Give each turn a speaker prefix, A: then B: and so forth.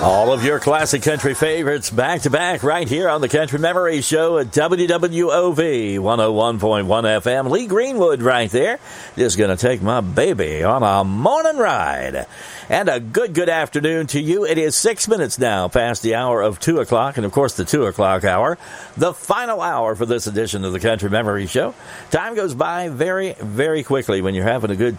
A: All of your classic country favorites back to back right here on the Country Memory Show at WWOV 101.1 FM. Lee Greenwood right there. Just going to take my baby on a morning ride. And a good afternoon to you. It is 6 minutes now past the hour of 2 o'clock, and of course the 2 o'clock hour, the final hour for this edition of the Country Memory Show. Time goes by very, very quickly when you're having a good